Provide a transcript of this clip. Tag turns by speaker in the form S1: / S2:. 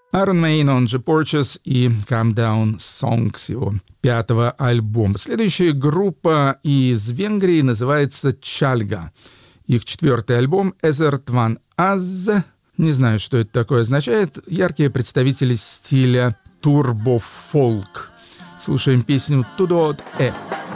S1: Iron Maiden, он же Porches и Calm Down Songs, его 5-го альбома. Следующая группа из Венгрии называется Чальга. Их 4-й альбом Ezert van Az. Не знаю, что это такое означает. Яркие представители стиля турбофолк. Слушаем песню «Tudod E».